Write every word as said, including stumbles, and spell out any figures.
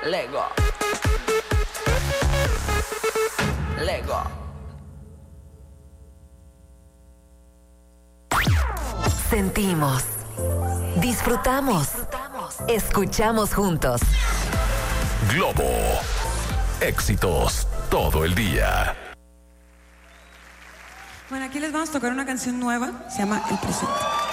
Lego. Lego. Sentimos, disfrutamos, escuchamos juntos. Globo. Éxitos todo el día. Bueno, aquí les vamos a tocar una canción nueva, se llama El Presente.